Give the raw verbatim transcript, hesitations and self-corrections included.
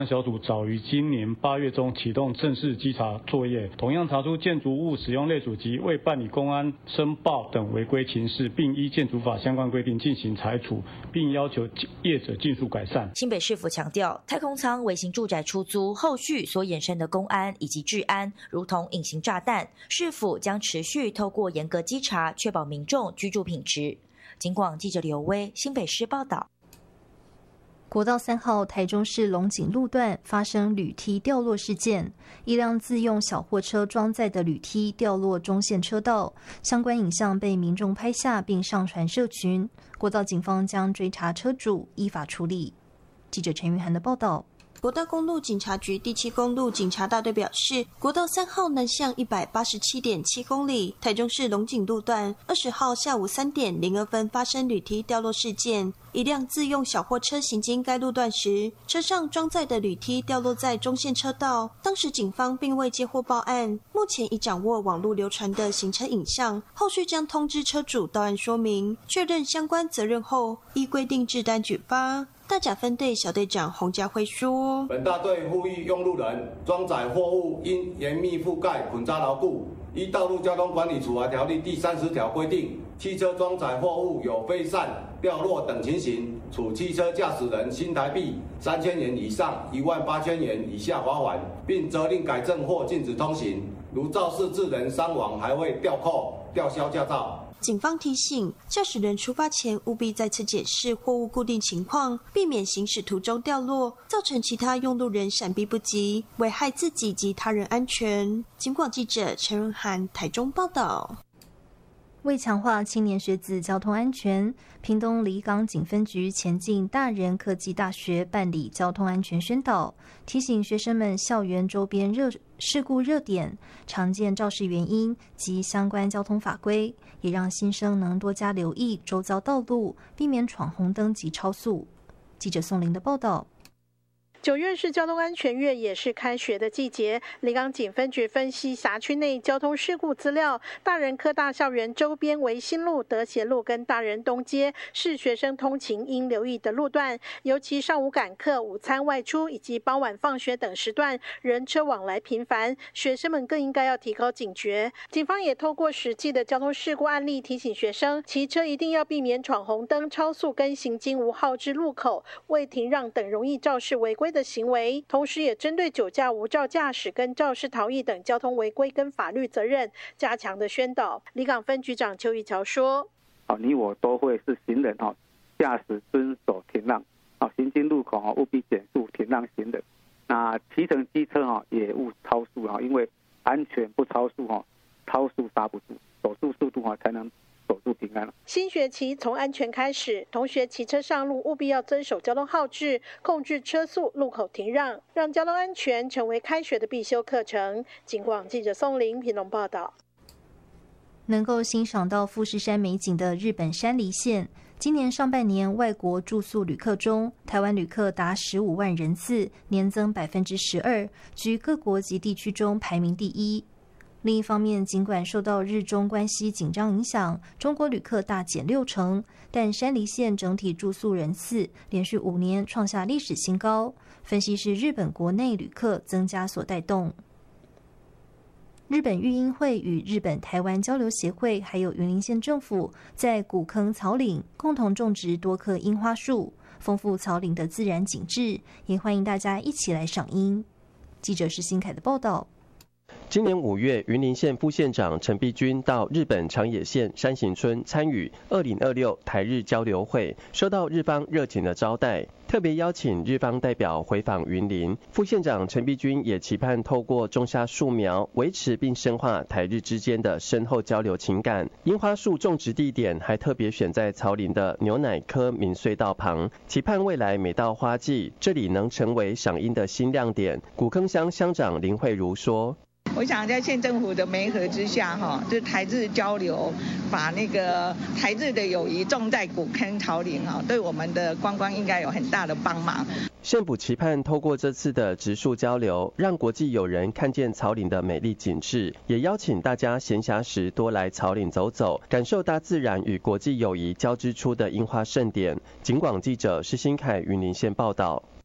小组早于今年八月中启动正式稽查作业，同样查出建筑物使用类组及未办理公安申报等违规情事，并依建筑法相关规定进行裁处，并要求业者尽速改善。 新北市府强调，太空舱微型住宅出租后续所衍生的公安以及治安，如同隐形炸弹，市府将持续透过严格稽查，确保民众居住品质。警广记者刘威，新北市报道。 国道三号台中市龙井路段发生铝梯掉落事件，一辆自用小货车装载的铝梯掉落中线车道，相关影像被民众拍下并上传社群。国道警方将追查车主，依法处理。记者陈云涵的报道。 国道公路警察局第七公路警察大队表示，国道三号南向一百八十七点七公里，台中市龙井路段二十号下午三点零二分发生铝梯掉落事件。一辆自用小货车行经该路段时，车上装载的铝梯掉落在中线车道。当时警方并未接获报案，目前已掌握网络流传的行车影像，后续将通知车主到案说明，确认相关责任后，依规定制单举发。大甲分队小队长洪家辉说：“ 本大队呼吁用路人装载货物应严密覆盖、捆扎牢固。依《道路交通管理处罚条例》第三十条规定，汽车装载货物有飞散、掉落等情形，处汽车驾驶人新台币三千元以上一万八千元以下罚款，并责令改正或禁止通行。如肇事致人伤亡，还会吊扣、吊销驾照。” 警方提醒，驾驶人出发前务必再次检视货物固定情况，避免行驶途中掉落，造成其他用路人闪避不及，危害自己及他人安全。警广记者陈润涵台中报道。 为强化青年学子交通安全，屏东离港警分局前进大人科技大学办理交通安全宣导，提醒学生们校园周边热事故热点、常见肇事原因及相关交通法规，也让新生能多加留意周遭道路，避免闯红灯及超速。记者宋玲的报道。 九月是交通安全月，也是开学的季节。离港警分局分析辖区内交通事故资料，大人科大校园周边为新路、德协路跟大人东街，是学生通勤应留意的路段。尤其上午赶课、午餐外出以及傍晚放学等时段，人车往来频繁，学生们更应该要提高警觉。警方也透过实际的交通事故案例，提醒学生骑车一定要避免闯红灯、超速跟行经无号志路口、未停让等容易肇事违规的行为，同时也针对酒驾、无照驾驶跟肇事逃逸等交通违规跟法律责任加强的宣导。离港分局长邱义桥说：“ 哦，你我都会是行人哦，驾驶遵守停让，哦，行经路口哦务必减速停让行人。那骑乘机车哦也勿超速啊，因为安全不超速哦，超速刹不住，守住速度哦才能。” 新学期从安全开始，同学骑车上路务必要遵守交通号志，控制车速、路口停让，让交通安全成为开学的必修课程。警广记者宋玲屏东报道。 能够欣赏到富士山美景的日本山梨县，今年上半年外国住宿旅客中，台湾旅客达十五万人次，年增百分之十二，居各国及地区中排名第一。另一方面，尽管受到日中关系紧张影响，中国旅客大减六成，但山梨县整体住宿人次连续五年创下历史新高。分析是日本国内旅客增加所带动。日本育婴会与日本台湾交流协会还有云林县政府在古坑草岭共同种植多棵樱花树，丰富草岭的自然景致，也欢迎大家一起来赏樱。记者是新凯的报道。 今年五月，云林县副县长陈碧君到日本长野县山形村参与二零二六台日交流会，受到日方热情的招待，特别邀请日方代表回访云林。副县长陈碧君也期盼透过种下树苗，维持并深化台日之间的深厚交流情感。樱花树种植地点还特别选在草岭的牛奶科民隧道旁，期盼未来每到花季，这里能成为赏樱的新亮点。古坑乡乡长林慧如说。 我想在县政府的媒合之下，哈，就是台日交流，把那个台日的友谊种在古坑草岭啊，对我们的观光应该有很大的帮忙。 县府期盼透过这次的植树交流，让国际友人看见草岭的美丽景致，也邀请大家闲暇时多来草岭走走，感受大自然与国际友谊交织出的樱花盛典。警广记者施新凯云林县报道。